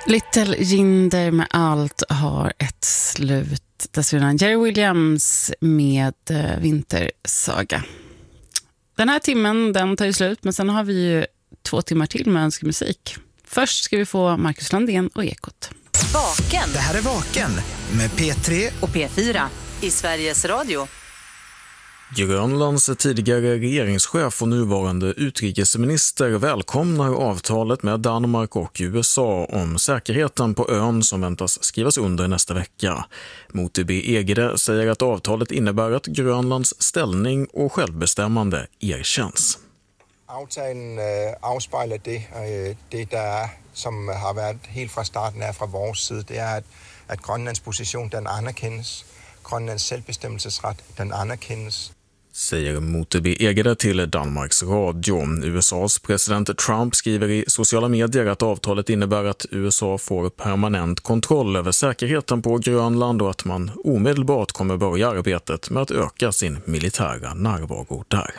Little Jinder med allt har ett slut. Dessförinnan Jerry Williams med Vintersaga. Den här timmen, den tar ju slut, men sen har vi ju 2 timmar till med önskemusik. Först ska vi få Marcus Landén och Ekot. Vaken. Det här är Vaken med P3 och P4 i Sveriges Radio. Grönlands tidigare regeringschef och nuvarande utrikesminister välkomnar avtalet med Danmark och USA om säkerheten på ön som väntas skrivas under nästa vecka. Motby Egede säger att avtalet innebär att Grönlands ställning och självbestämmande erkänns. Aftalen afspejler det der som har varit helt från starten är från vår sida, det är att Grönlands position den anerkänns, Grönlands självbestämmelsesrätt den anerkänns. Säger Motby Egede till Danmarks Radio. USAs president Trump skriver i sociala medier att avtalet innebär att USA får permanent kontroll över säkerheten på Grönland och att man omedelbart kommer börja arbetet med att öka sin militära närvaro där.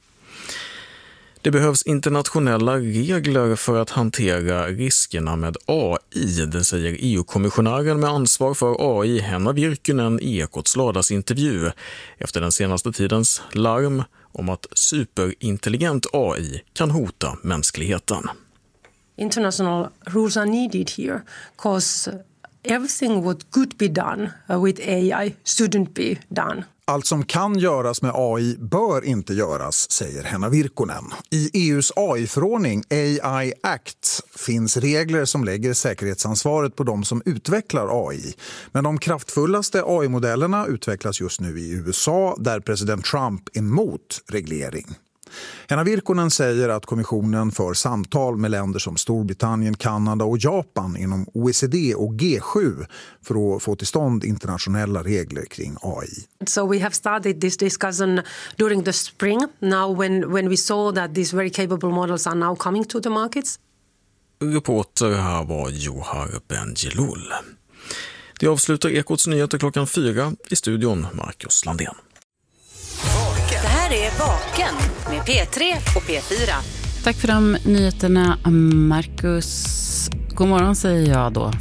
Det behövs internationella regler för att hantera riskerna med AI, det säger EU-kommissionären med ansvar för AI Henna Virkkunen i Ekots lördagsintervju efter den senaste tidens larm om att superintelligent AI kan hota mänskligheten. International rules are needed here because everything what could be done with AI shouldn't be done. Allt som kan göras med AI bör inte göras, säger Henna Virkkunen. I EUs AI-förordning AI Act finns regler som lägger säkerhetsansvaret på de som utvecklar AI. Men de kraftfullaste AI-modellerna utvecklas just nu i USA där president Trump är emot reglering. Henna Virkkunen säger att kommissionen för samtal med länder som Storbritannien, Kanada och Japan inom OECD och G7 för att få till stånd internationella regler kring AI. So we have started this discussion during the spring now when we saw that these very capable models are now coming to the markets. Reporter här var Johar Bendjelloul. Det avslutar Ekots nyheter 4:00 i studion Marcus Landén. Det här är Vaken med P3 och P4. Tack för de nyheterna, Marcus. God morgon säger jag då.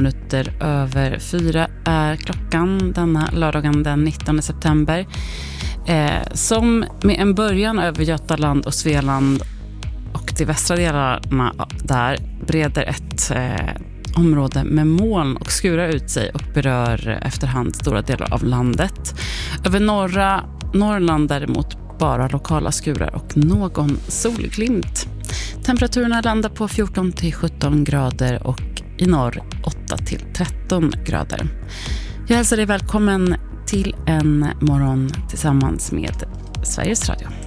4:02 är klockan denna lördagen den 19 september. Som med en början över Götaland och Svealand och de västra delarna där breder ett område med moln och skurar ut sig och berör efterhand stora delar av landet. Över norra Norrland däremot bara lokala skurar och någon solglimt. Temperaturerna landar på 14-17 grader och i norr 8-13 grader. Jag hälsar dig välkommen till en morgon tillsammans med Sveriges Radio.